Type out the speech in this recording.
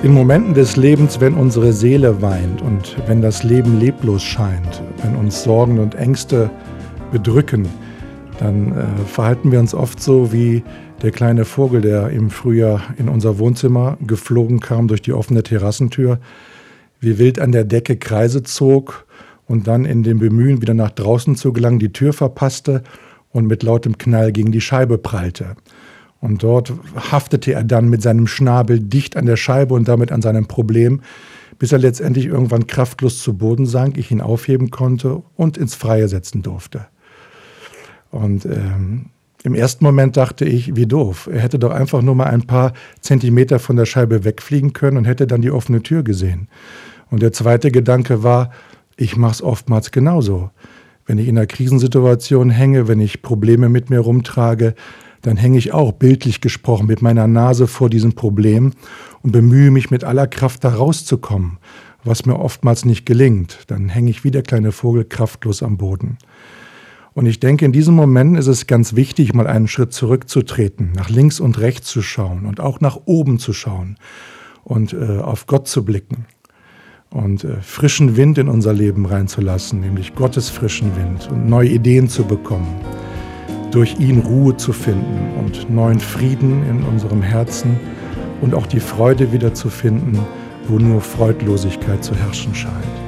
In Momenten des Lebens, wenn unsere Seele weint und wenn das Leben leblos scheint, wenn uns Sorgen und Ängste bedrücken, dann verhalten wir uns oft so wie der kleine Vogel, der im Frühjahr in unser Wohnzimmer geflogen kam durch die offene Terrassentür, wie wild an der Decke Kreise zog und dann in dem Bemühen, wieder nach draußen zu gelangen, die Tür verpasste und mit lautem Knall gegen die Scheibe prallte. Und dort haftete er dann mit seinem Schnabel dicht an der Scheibe und damit an seinem Problem, bis er letztendlich irgendwann kraftlos zu Boden sank, ich ihn aufheben konnte und ins Freie setzen durfte. Und im ersten Moment dachte ich, wie doof. Er hätte doch einfach nur mal ein paar Zentimeter von der Scheibe wegfliegen können und hätte dann die offene Tür gesehen. Und der zweite Gedanke war, ich mache es oftmals genauso. Wenn ich in einer Krisensituation hänge, wenn ich Probleme mit mir rumtrage, dann hänge ich auch, bildlich gesprochen, mit meiner Nase vor diesem Problem und bemühe mich mit aller Kraft da rauszukommen, was mir oftmals nicht gelingt. Dann hänge ich wie der kleine Vogel kraftlos am Boden. Und ich denke, in diesem Moment ist es ganz wichtig, mal einen Schritt zurückzutreten, nach links und rechts zu schauen und auch nach oben zu schauen und auf Gott zu blicken und frischen Wind in unser Leben reinzulassen, nämlich Gottes frischen Wind und neue Ideen zu bekommen. Durch ihn Ruhe zu finden und neuen Frieden in unserem Herzen und auch die Freude wieder zu finden, wo nur Freudlosigkeit zu herrschen scheint.